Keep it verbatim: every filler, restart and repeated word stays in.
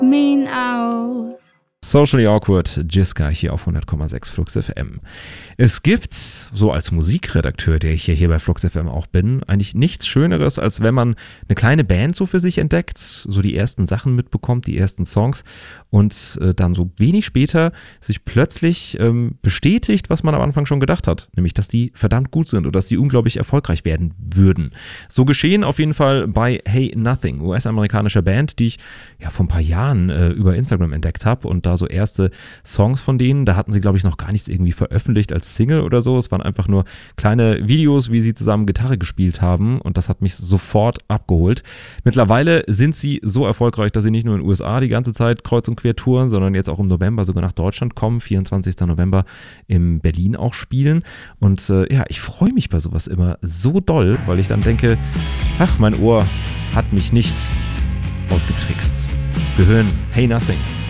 me now. Socially Awkward, Jiska hier auf hundert Komma sechs Flux F M. Es gibt, so als Musikredakteur, der ich ja hier bei Flux F M auch bin, eigentlich nichts Schöneres, als wenn man eine kleine Band so für sich entdeckt, so die ersten Sachen mitbekommt, die ersten Songs und äh, dann so wenig später sich plötzlich ähm, bestätigt, was man am Anfang schon gedacht hat, nämlich, dass die verdammt gut sind oder dass die unglaublich erfolgreich werden würden. So geschehen auf jeden Fall bei Hey Nothing, U S-amerikanischer Band, die ich ja vor ein paar Jahren äh, über Instagram entdeckt habe und da so erste Songs von denen, da hatten sie, glaube ich, noch gar nichts irgendwie veröffentlicht als Single oder so. Es waren einfach nur kleine Videos, wie sie zusammen Gitarre gespielt haben und das hat mich sofort abgeholt. Mittlerweile sind sie so erfolgreich, dass sie nicht nur in den U S A die ganze Zeit kreuz und quer touren, sondern jetzt auch im November sogar nach Deutschland kommen, vierundzwanzigsten November in Berlin auch spielen und äh, ja, ich freue mich bei sowas immer so doll, weil ich dann denke, ach, mein Ohr hat mich nicht ausgetrickst. Wir hören Hey Nothing.